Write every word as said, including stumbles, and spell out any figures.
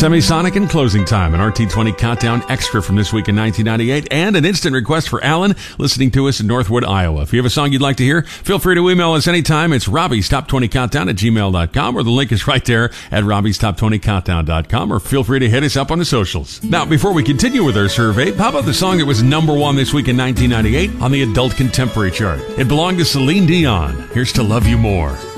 Semisonic and Closing Time, an R T twenty Countdown extra from this week in nineteen ninety-eight, and an instant request for Alan listening to us in Northwood, Iowa. If you have a song you'd like to hear, feel free to email us anytime. It's Robbie's Top twenty Countdown at gmail dot com, or the link is right there at Robbie's Top twenty Countdown dot com, or feel free to hit us up on the socials. Now, before we continue with our survey, how about the song that was number one this week in nineteen ninety-eight on the Adult Contemporary chart? It belonged to Celine Dion. Here's To Love You More.